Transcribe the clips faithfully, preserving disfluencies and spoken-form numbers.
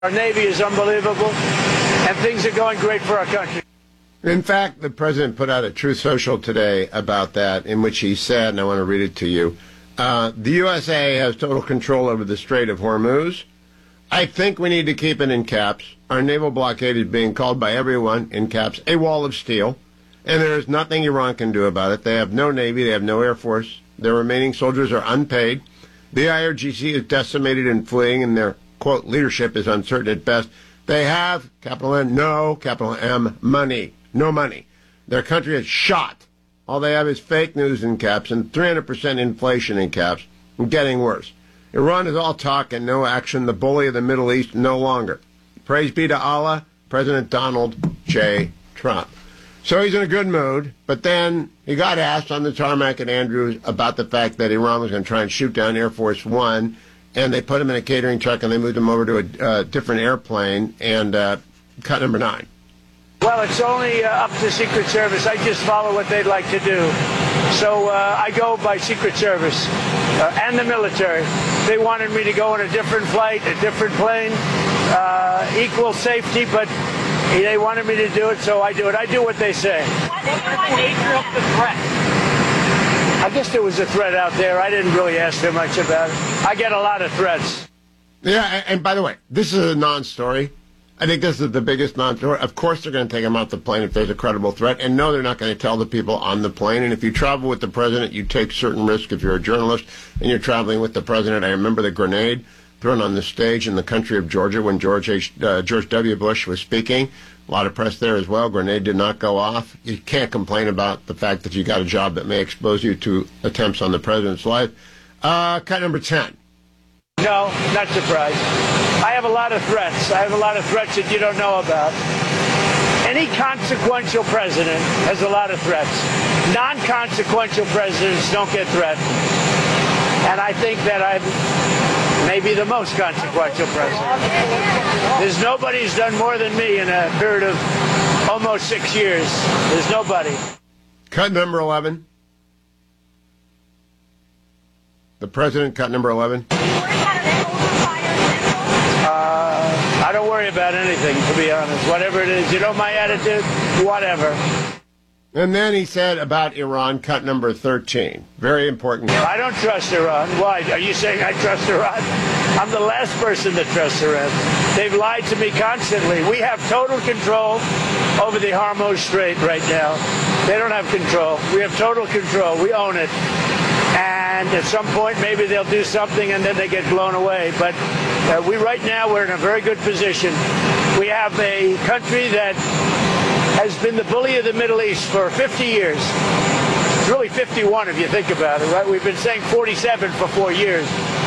Our Navy is unbelievable, and things are going great for our country. In fact, the president put out a Truth Social today about that, in which he said, and I want to read it to you, uh, the U S A has total control over the Strait of Hormuz. I think we need to keep it in caps. Our naval blockade is being called by everyone, in caps, a wall of steel, and there is nothing Iran can do about it. They have no Navy, they have no Air Force. Their remaining soldiers are unpaid. The I R G C is decimated and fleeing, and their, quote, leadership is uncertain at best. They have, capital N, no, capital M, money. No money. Their country is shot. All they have is fake news in caps and three hundred percent inflation in caps, and getting worse. Iran is all talk and no action, the bully of the Middle East no longer. Praise be to Allah, President Donald J. Trump. So he's in a good mood, but then he got asked on the tarmac at Andrews about the fact that Iran was going to try and shoot down Air Force One, and they put him in a catering truck and they moved him over to a uh, different airplane, and uh, cut number nine. Well, it's only uh, up to Secret Service. I just follow what they'd like to do. So uh, I go by Secret Service uh, and the military. They wanted me to go on a different flight, a different plane, uh, equal safety, but they wanted me to do it, so I do it. I do what they say. What's the nature of the threat? I guess there was a threat out there. I didn't really ask them much about it. I get a lot of threats. Yeah, and, and by the way, this is a non-story. I think this is the biggest non-story. Of course they're going to take him off the plane if there's a credible threat. And no, they're not going to tell the people on the plane. And if you travel with the president, you take certain risks. If you're a journalist and you're traveling with the president, I remember the grenade thrown on the stage in the country of Georgia when George H, uh, George W. Bush was speaking. A lot of press there as well. Grenade did not go off. You can't complain about the fact that you got a job that may expose you to attempts on the president's life. Uh, cut number ten. No, not surprised. I have a lot of threats. I have a lot of threats that you don't know about. Any consequential president has a lot of threats. Non-consequential presidents don't get threatened. And I think that I'm maybe the most consequential president. There's nobody who's done more than me in a period of almost six years. There's nobody. Cut number eleven. The president, cut number eleven. Uh, I don't worry about anything, to be honest. Whatever it is, you know my attitude? Whatever. And then he said about Iran, cut number thirteen. Very important. I don't trust Iran. Why? Are you saying I trust Iran? I'm the last person that trusts Iran. They've lied to me constantly. We have total control over the Hormuz Strait right now. They don't have control. We have total control. We own it. And at some point, maybe they'll do something and then they get blown away. But uh, we right now, we're in a very good position. We have a country that has been the bully of the Middle East for fifty years. It's really fifty-one if you think about it, right? We've been saying forty-seven for four years.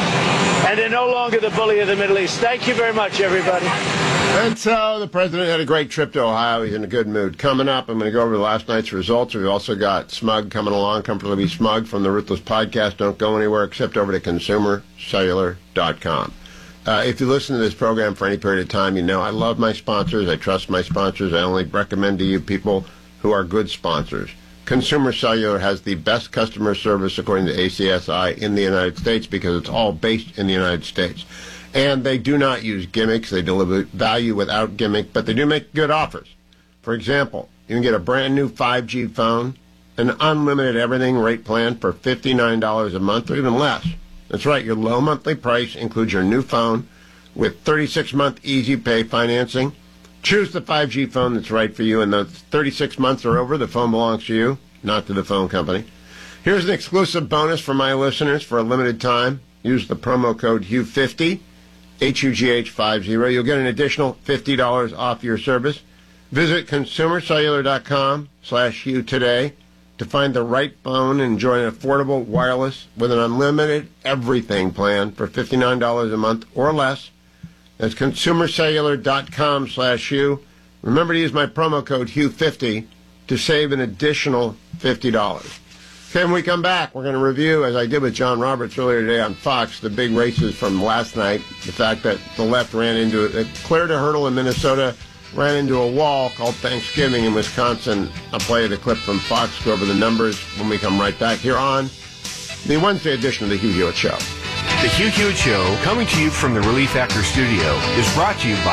And they're no longer the bully of the Middle East. Thank you very much, everybody. And so the president had a great trip to Ohio. He's in a good mood. Coming up, I'm going to go over last night's results. We've also got Smug coming along, Comfortably Smug from the Ruthless Podcast. Don't go anywhere except over to consumer cellular dot com. Uh, if you listen to this program for any period of time, you know I love my sponsors. I trust my sponsors. I only recommend to you people who are good sponsors. Consumer Cellular has the best customer service, according to A C S I, in the United States because it's all based in the United States. And they do not use gimmicks. They deliver value without gimmick, but they do make good offers. For example, you can get a brand new five G phone, an unlimited everything rate plan for fifty-nine dollars a month or even less. That's right, your low monthly price includes your new phone with thirty-six month easy pay financing. Choose the five G phone that's right for you, and the thirty-six months are over, the phone belongs to you, not to the phone company. Here's an exclusive bonus for my listeners for a limited time. Use the promo code Hugh fifty, H U G H fifty. You'll get an additional fifty dollars off your service. Visit consumer cellular dot com slash Hugh today to find the right phone and enjoy an affordable wireless with an unlimited everything plan for fifty-nine dollars a month or less. That's consumer cellular dot com slash Hugh. Remember to use my promo code Hugh fifty to save an additional fifty dollars. Okay, when we come back, we're going to review, as I did with John Roberts earlier today on Fox, the big races from last night. The fact that the left ran into it, cleared a hurdle in Minnesota, ran into a wall called Thanksgiving in Wisconsin. I'll play the clip from Fox, go over the numbers when we come right back here on the Wednesday edition of the Hugh Hewitt Show. The Hugh Hewitt Show, coming to you from the Relief Actor Studio, is brought to you by